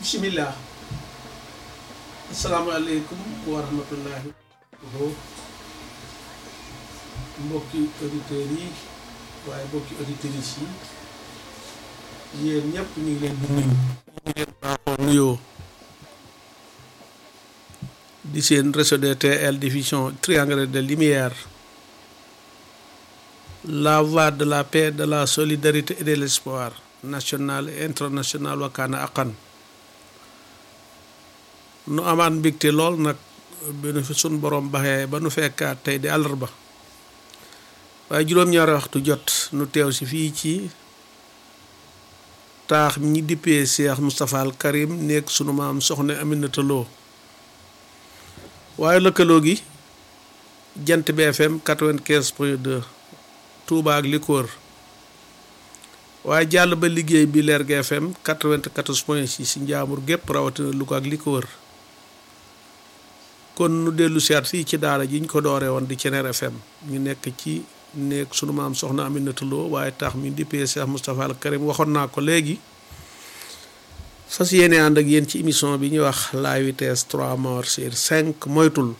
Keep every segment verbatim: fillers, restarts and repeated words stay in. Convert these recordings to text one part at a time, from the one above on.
bismillah. Assalamualaikum warahmatullahi wabarakatuh. Mbokki auditeurs yi waaye mbokki auditrices yi yéen ñëpp ñu ngi leen di nuyu. ñu ngi leen baaxoo nuyoo di seen réseau D T L diffusion triangle de lumière, la voie de la paix, de la solidarité et de l'espoir national et international wakkaana aqan nu amaan mbégte lool nag bi nu fi sun borom baxee ba nu fekkaat tey di àllarba waaye juróom-ñaari waxtu jot nu teew si fii ci taax mi ñi dippee Cheikh Moustapha Al Karim nekk sunu maam soxna Aminata Lo waaye lëkkaloo gi jant B F M quatre-vingt-quinze point deux Touba ak li ko wër waaye jàll ba liggéey bi Lergui F M quatre-vingt-quatorze point six si njaamur gépp rawatina Louga ak li ko wër kon nu dellu seet fii ci daara ji ñu ko dooree woon di Ceneer F M ñu nekk ci nekk sunu maam soxna Aminata Lo waaye tax mi dippee Cheikh Moustapha Al Karim waxoon naa ko léegi fas yéene ànd ak yéen ci émission bi ñuy wax la vitesse trois morts sur cinq moytul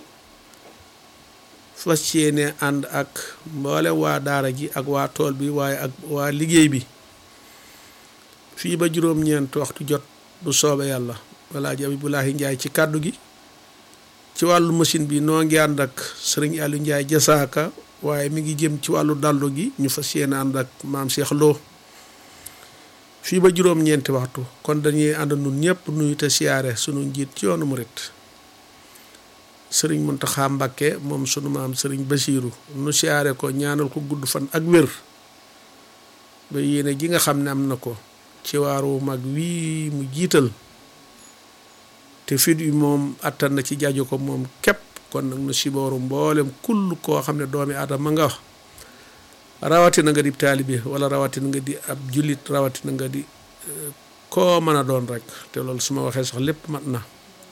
fas yéene ànd ak mboole waa daara ji ak waa tool bi waaye ak waa liggéey bi fii ba juróom-ñeent waxtu jot bu soobe yàlla walla ji Abibulahi Njaay ci kàddu gi ci wàllu machine bi noo ngi ànd ak sëriñ Aliou Njaay jasaaka waaye mi ngi jëm ci wàllu dallu gi ñu fas yéene ànd ak maam Cheikh Lo fii ba juróom-ñeenti waxtu kon dañuy ànd nun ñëpp nuyu te siyaare sunu njiit ci yoonu murit sëriñ Muntaxa Mbàkke moom sunu maam sëriñ Basiiru nu siyaare ko ñaanal ko gudd fan ak wér ba yéene ji nga xam ne am na ko ci waaru mag wii mu jiital te fit yi moom attan na ci jaaju ko moom képp kon nag nu sibooru mboolem kull koo xam ne doomi aadama nga wax rawatina nga di taalibe wala rawatina nga di ab jullit rawatina nga di koo mën a doon rek te loolu su ma waxee sax lépp mat na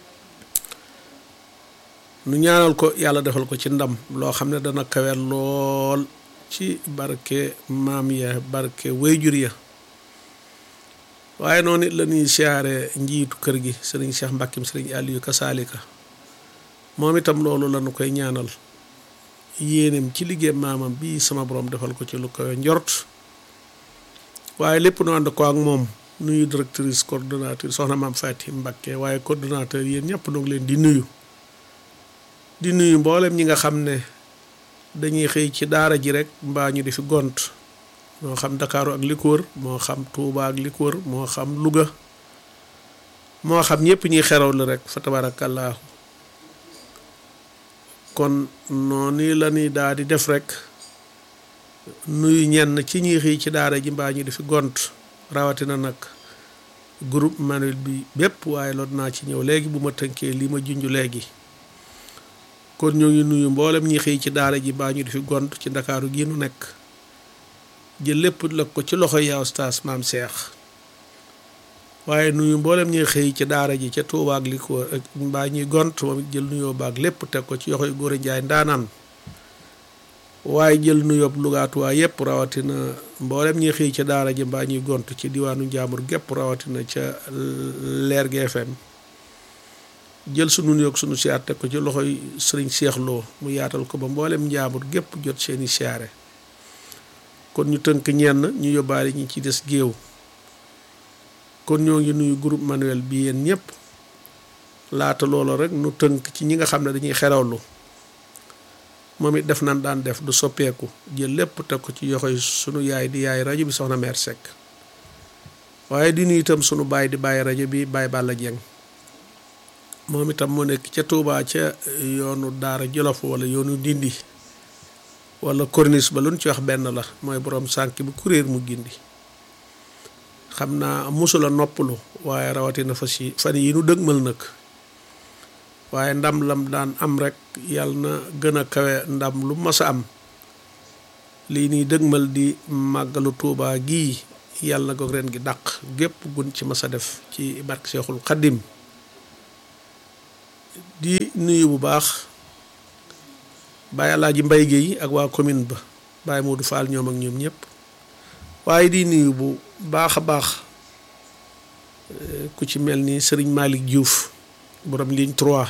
nu ñaanal ko yàlla defal ko ci ndam loo xam ne dana kawe lool ci barke maam ya barke wéyjur ya waaye noonu it la ñuy siyaare njiitu kër gi sëriñ Cheikh Mbàkkim sëriñ Aliou kasaalika moom itam loolu la nu koy ñaanal yéenem ci liggéey maamam bii sama borom defal ko ci lu kawe njort waaye lépp nu ànd ko ak moom nuyu directrice coordonnatrice soxna maam Fatim Mbakke waaye coordonnateur yéen ñëpp noo ngi leen di nuyu di nuyu mboolem ñi nga xam ne dañuy xëy ci daara ji rek mbaa ñu di fi gont moo xam Dakaaru ak li ko wër moo xam Tuuba ak li ko wër moo xam Louga moo xam ñëpp ñuy xeraw la rek fa tabaarakallaahu kon noonu la ñuy daal di def rek nuyu ñenn ci ñuy xëy ci daara ji mbaa ñu di fi gont rawatina nag groupe manuel bi bépp waaye loolu naa ci ñëw léegi bu ma tënkee lii ma junj léegi kon ñoo ngi nuyu mboolem ñi xëy ci daara ji mbaa ñu di fi gont ci Ndakaaru gi nu nekk jël lépp la ko ci loxo yaa Oustaz Maam Cheikh waaye nuyu mboolem ñuy xëy ci daara ji ca Tuuba ak li ko ak mbaa ñuy gont moom jël nuyoo baag lépp teg ko ci yoxoy góor a njaay ndaanaan waaye jël nuyoo lugaatuwaa yépp rawatina mboolem ñuy xëy ci daara ji mbaa ñuy gont ci diwaanu Njaambur gépp rawatina ca Lergui F M jël sunu nuyoo sunu siyaar teg ko ci loxoy sëriñ Cheikh Lo mu yaatal ko ba mboolem Njaambur gépp jot seeni siyaare kon ñu tënk ñenn ñu yóbbaale ñi ci des géew kon ñoo ngi nuyu groupe manuel bi yéen ñëpp laata loolu rek nu tënk ci ñi nga xam ne dañuy xerawlu moom it def nan daan def du soppeeku jël lépp teg ko ci yoxoy sunu yaay di yaay rajo bi soxna Mère Seck waaye di nuyu itam sunu baay di bàyyi rajo bi Baye Balla Dieng moom itam moo nekk ca Touba ca yoonu Daara Jolof wala yoonu Ndindi wala corniche ba lu ñu ci wax benn la mooy borom sànk bi kuréer mu gindi xam naa mosula noppalu waaye rawatina fa si fan yi nu dëgmal nag waaye ndam lam daan am rek yàlla na gën a kawe ndam lu mas a am lii nii dëgmal di màggalu Tuuba gii yàlla na ko ren gi dàq gépp gun ci mas a def ci barke Seexul Xaddim di nuyu bu baax Baye Alaaji Mbay Géey ak waa commune ba Baye Modou Fall ñoom ak ñoom ñëpp waaye di nuyu bu baax a baax ku ci mel ni sëriñ Malick Diouf borom ligne trois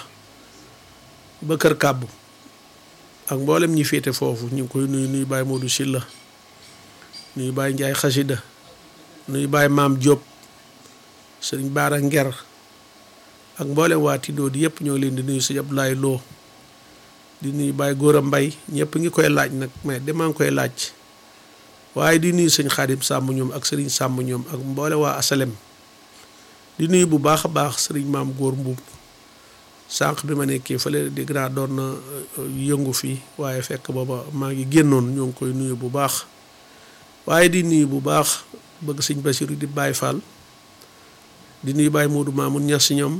ba Kër Kàbbu ak mboolem ñi féete foofu ñu ngi koy nuyu nuyu Baye Modou Sylla nuyu Baye Ndiaye Xasida nuyu Baye Maam Diop sëriñ Baara Nger ak mboolem waa Tidoo di yëpp ñoo leen di nuyu sëñ Abdoulaye Lo di nuyu Baye Góora Mbay ñëpp ngi koy laaj nag mais damaa ngi koy laaj waaye di nuyu sëñ Xaadim Sàmb ñoom ak sëriñ Sàmb ñoom ak mboole waa Asalem di nuyu bu baax a baax sëriñ Maam Góor Mbuub sànq bi ma nekkee fële dégg naa doon na yëngu fii waaye fekk booba maa ngi génnoon ñoo ngi koy nuyu bu baax waaye di nuyu bu baax bëgg sëñ Basiru di Baay Faal di nuyu Baay Moodu Maamun Ñas ñoom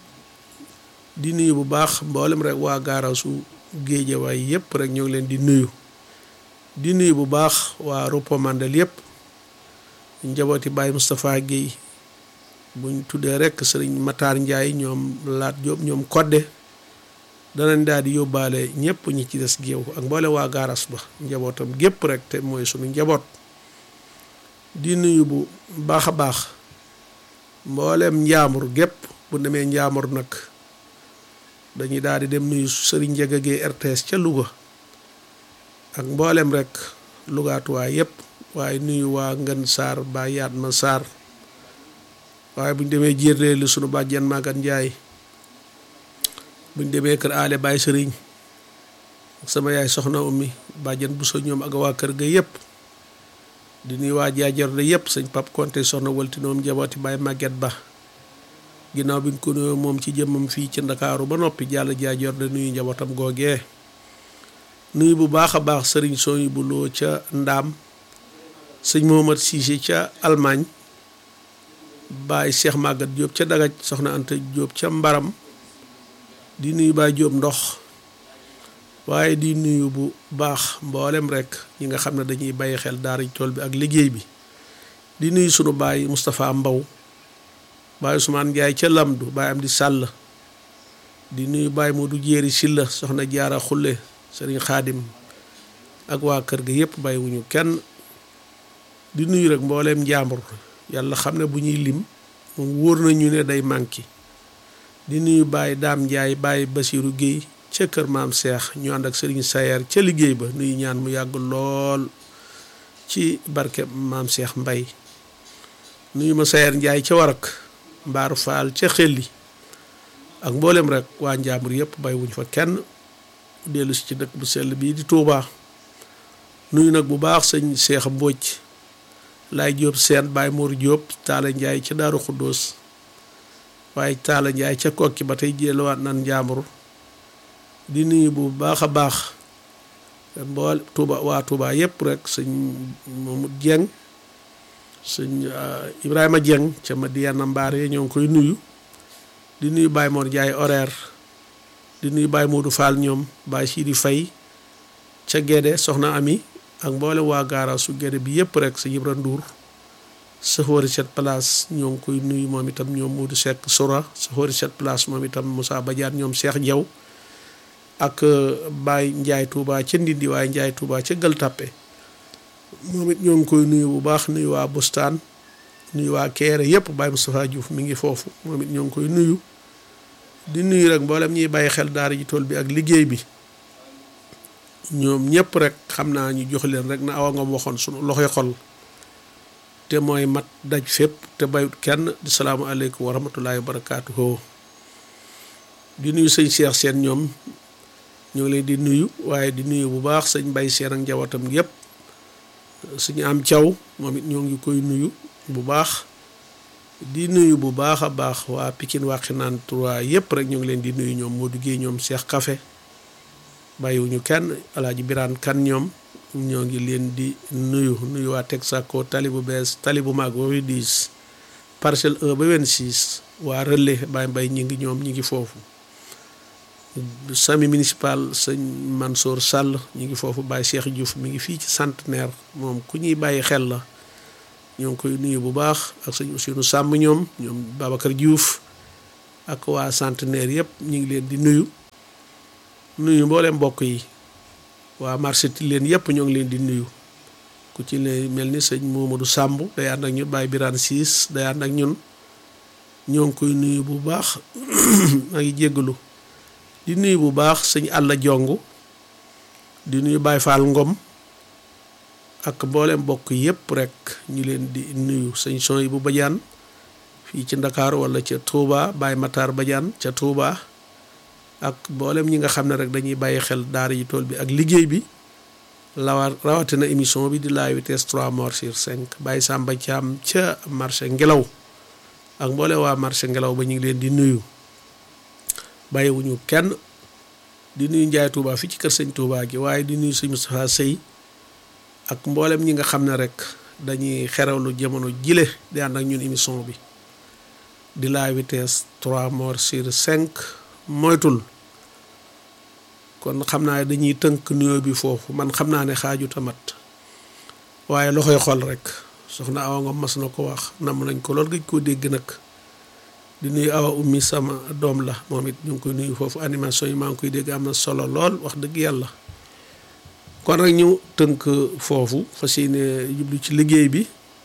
di nuyu bu baax mboolem rek waa gaarasu Géejawaay yëpp rek ñoo ngi leen di nuyu di nuyu bu baax waa Ropo Mandel yëpp njabooti Baay Moustapha Guèye buñ tuddee rek sëriñ Matar Ndiaye ñoom Laat Diop ñoom Kodde danañ daal di yóbbaale ñëpp ñi ci des géew ak mboole waa gaaras ba njabootam gépp rek te mooy sunu njaboot di nuyu bu baax a baax mboolem njaamur gépp bu demee njaamur nag dañuy daal di dem nuyu sëriñ Njaga Géey R T S ca Louga ak mboolem rek lugaatuwaay yëpp waaye nuyu waa Ngën Saar ba yaat ma Saar waaye buñ demee jéerleelu sunu bàjjen Magat Njaay buñ demee kër aale Baay Sëriñ ak sama yaay soxna ummi bàjjen bu so ñoom ak waa kër ga yëpp di nuyu waa jaajar de yëpp sëñ Pap Konte soxna waltinoom njabooti Baay Màgget Ba ginnaaw bi ñu ko nuyoo moom ci jëmmam fii ci Ndakaaru ba noppi jàll jaajar de nuyu njabootam googee nuyu bu baax a baax sëriñ Sooy bu loo ca Ndaam sëñ Mohamad Siise ca Allemagne Baay Cheikh Magat Diop ca Dagaj soxna Anta Diop ca Mbaram di nuyu Baay Diop ndox waaye di nuyu bu baax mboolem rek ñi nga xam ne dañuy bàyyi xel daara tool bi ak liggéey bi di nuyu sunu baay Moustapha Mbaw Baay Ousmane Ndiaye ca Lamdu Baay Amdi Sàll di nuyu Baay Modou Jéeri Silla soxna Jaara Xulle sëriñ Xaadim ak waa kër ga yëpp bàyyiwuñu kenn di nuyu rek mbooleem njàmbur yàlla xam ne bu ñuy lim moom wóor nañu ne day manqué di nuyu Baay Daam Njaay Baay Basiru Géey ca kër maam Seex ñu ànd ak sëriñ Sayer ca liggéey ba nuyu ñaan mu yàgg lool ci barke maam Seex Mbay nuyu ma Sayer Njaay ca Warak Mbaaru Faal ca Xelli ak mboolem rek waa njàmbur yëpp bàyyiwuñ fa kenn dellu si ci dëkk bu sell bii di Tuubaa nuyu nag bu baax sëñ Seex Mbóoj Laay Jóob seen Baay Moor Jóob Taala Njaay ca Daaru Xuddoos waaye Taala Njaay ca Kokki ba tey jéeluwaat nan njaambur di nuyu bu baax a baax mbool Tuuba waa Tuuba yëpp rek sëñ Mamut Jeng sëñ Ibrahima Jeng ca Madiyana Mbaare ñoo ngi koy nuyu di nuyu Baay Moor Njaay horaire di nuyu Baay Moodu Faal ñoom Baay Sidi Fay ca Gédé soxna Ami ak mboole waa gaara su Gédé bi yëpp rek sa Ibra Nduur sa xóori set place ñoo ngi koy nuyu moom itam ñoom Moodu Sekk Sura sa xóori set place moom itam Moussa Badiane ñoom Cheikh Jaw ak Baay Njaay Tuuba ca Ndindi waaye Njaay Tuuba ca Gël Tàppe moom it ñoo ngi koy nuyu bu baax nuyu waa Bustaan nuyu waa Keere yëpp Baay Moustapha Diouf mi ngi foofu moom it ñoo ngi koy nuyu di nuyu rek mboolem ñuy bàyyi xel daara ji tool bi ak liggéey bi ñoom ñëpp rek xam naa ñu jox leen rek na awa nga waxoon sunu loxoy xol te mooy mat daj fépp te bayut kenn di salaamualeykum wa rahmatullahi wa barakaatuhu di nuyu sëñ Cheikh Seen ñoom ñoo ngi leen di nuyu waaye di nuyu bu baax sëñ Mbay Seen ak njabootam yëpp suñu am caw moom it ñoo ngi koy nuyu bu baax di nuyu bu baax a baax waa Pikine Waxinaan trois yëpp rek ñu ngi leen di nuyu ñoom moo duggee ñoom Cheikh Café bàyyiwuñu kenn Alaaji Biraan Kan ñoom ñoo ngi leen di nuyu nuyu waa Texaco tali bu bees tali bu mag boobu dix parcelle un ba vingt-six waa Relais Baye Mbay ñi ngi ñoom ñi ngi foofu sami municipal sëñ Mansour Sall ñi ngi foofu Baye Cheikh Diouf mi ngi fii ci centenaire moom ku ñuy bàyyi xel la ñoo ngi koy nuyu bu baax ak sëñ Ousseynou Samb ñoom ñoom Babacar Diouf ak waa centenaire yëpp ñu ngi leen di nuyu nuyu mbooleem mbokk yi waa marché leen yëpp ñoo ngi leen di nuyu ku ci ne mel ni sëñ Momadou Samb day ànd ak ñun Baye Birane Siis day ànd ak ñun ñoo ngi koy nuyu bu baax maa ngi jéggalu di nuyu bu baax sëñ Alla Jong di nuyu Baye Fall Ngom ak mboolem mbokk yépp rek ñu leen di nuyu sëñ son yi bu Badiane fii ci Ndakaaru wala ca Touba Baye Matar Badiane ca Touba ak mboolem ñi nga xam ne rek dañuy bàyyi xel daara ji tool bi ak liggéey bi lawa rawatina émission bi di la vitesse trois morts sur cinq Baye Samba Thiam ca marché Ngelaw ak mboole waa marché Ngelaw ba ñu ngi leen di nuyu bàyyiwuñu kenn di nuyu Njaay Touba fii ci kër sëñ Touba gi waaye di nuyu sëñ Moustapha Sey ak mboolem ñi nga xam ne rek dañuy xerawlu jamono jile di ànd ak ñun émission bi di la vitesse trois morts sur cinq moytul kon xam naa dañuy tënk nuyoo bi foofu man xam naa ne xaaju tamat waaye loxoy xol rek soxna Awa Ngom mas na ko wax nam nañ ko lool gëj koo dégg nag di nuyu Awa Ummi sama doom la moom it ñu ngi koy nuyu foofu animation yi maa ngi koy dégg am na solo lool wax dëgg yàlla kon rek ñu tënk foofu fas yéene jublu ci liggéey bi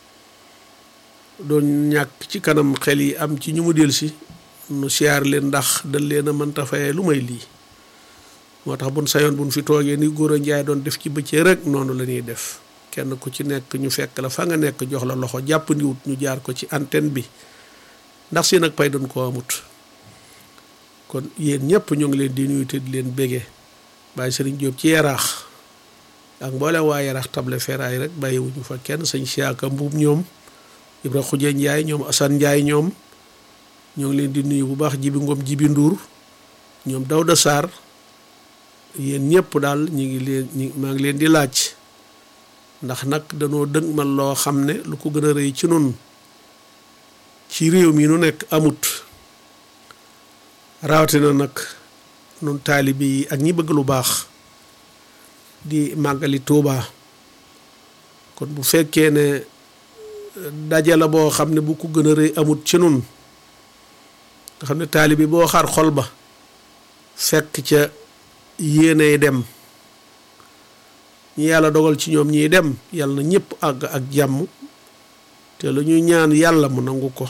doon ñàkk ci kanam xel yi am ci ñu mu del si nu siyaar leen ndax dañ leen a mënta fayee lu may lii moo tax buñ sayoon buñ fi toogee ni góor a njaay doon def ci bëccëg rek noonu la ñuy def kenn ku ci nekk ñu fekk la fa nga nekk jox la loxo jàppandiwut ñu jaar ko ci antenne bi ndax seen ak pay doon koo amut kon yéen ñëpp ñu ngi leen di nuyu te di leen bége Baye Serigne Diop ci Yaraax ak mboole waa Yaraax table ferraille rek bàyyiwuñu fa kenn sëñ Siaka Mbuub ñoom Ibra Xuje Njaay ñoom Asan Njaay ñoom ñoo ngi leen di nuyu bu baax Jibi Ngom Jibi Nduur ñoom Dawda Sarr yéen ñëpp daal ñu ngi leen ñi maa ngi leen di laaj ndax nag danoo dëng man loo xam ne lu ko gën a rëy ci nun ci réew mi nu nekk amut rawatina nag nun taalibe yi ak ñi bëgg lu baax di màggali Tuuba kon bu fekkee ne daje la boo xam ne bu ko gën a rëy amut ci nun nga xam ne taalibe boo xar xol ba fekk ca yéenay dem ñi yàlla dogal ci ñoom ñiy dem yàlla na ñëpp àgg ak jàmm te lu ñu ñaan yàlla mu nangu ko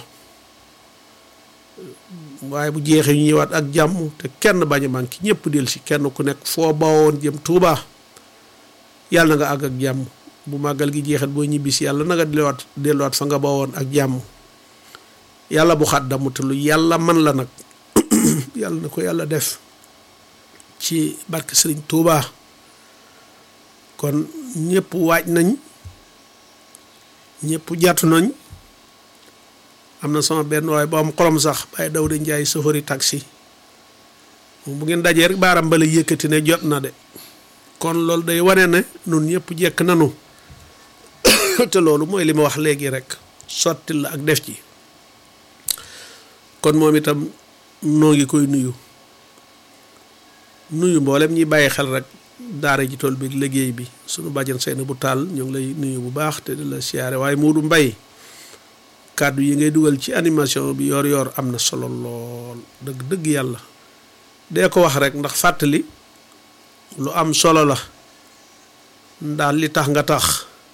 waaye bu jeexee ñu ñëwaat ak jàmm te kenn bañ a manqué ñëpp del si kenn ku nekk foo bawoon jëm Tuuba yàlla na nga àgg ak jàmm bu màggal gi jeexat boo ñibbisi yàlla na nga delluwaat delluwaat fa nga bawoon ak jàmm yàlla bu xat damu te lu yàlla man la nag yàlla na ko yàlla def ci barke Sëriñ Tuuba kon ñëpp waaj nañ ñëpp jàttu nañ am na sama benn waaye bu am xolom sax Baye Dawda Njaay sofëri taxi moom bu ngeen dajee rek baaram bala yëkkati ne jot na de kon loolu day wane ne nun ñëpp jekk nanu te loolu mooy li ma wax léegi rek sotti la ak def ci kon moom itam noo ngi koy nuyu nuyu mboolem ñi bàyyi xel rek daara ji tool bi liggéey bi sunu bàjjan seen bu taal ñoo ngi lay nuyu bu baax te di la siyaare waaye Moodu Mbay kàddu yi ngay dugal ci animation bi yor yor am na solo lool dëgg dëgg yàlla dee ko wax rek ndax fàttali lu am solo la ndax li tax nga tax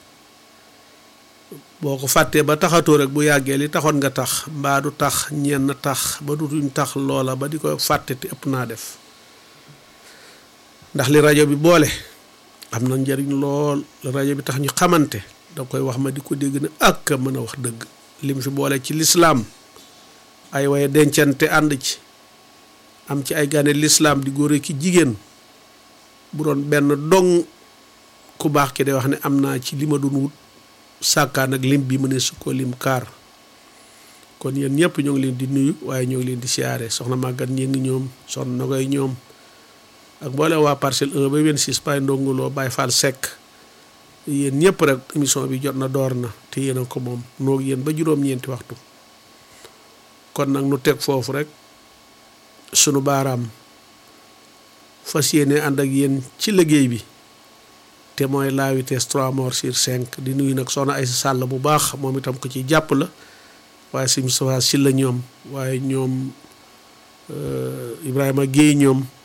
boo ko fàttee ba taxatoo rek bu yàggee li taxoon nga tax mbaa du tax ñenn tax ba dutuñ tax loola ba di ko fàtte te ëpp naa def ndax li rajo bi boole am na njariñ lool li rajo bi tax ñu xamante da koy wax ma di ko dégg ne ak mën a wax dëgg lim fi boole ci lislaam ay waaye dencante ànd ci am ci ay gane lislaam di góor ki jigéen bu doon benn dong ku baax ki day wax ne am naa ci li ma doon wut sàkkaan ak lim bi mu ne su ko lim kaar kon yéen ñëpp ñoo ngi leen di nuyu waaye ñoo ngi leen di siyaare soxna Maguette ñi ngi ñoom soxna Nogoy ñoom ak boole waa parcelle un ba vingt-six Baye Ndongoloo Baye Fall Seck yéen ñëpp rek émission bi jot na door na te yéen a ko moom noog yéen ba juróom-ñeenti waxtu kon nag nu teg foofu rek sunu baaraam fas yéene ànd ak yéen ci liggéey bi te mooy la vitesse trois morts sur cinq di nuyu nag soxna Aysa Sàll bu baax moom itam ko ci jàpp la waaye si Moustapha Sylla ñoom waaye ñoom Ibrahima Guèye ñoom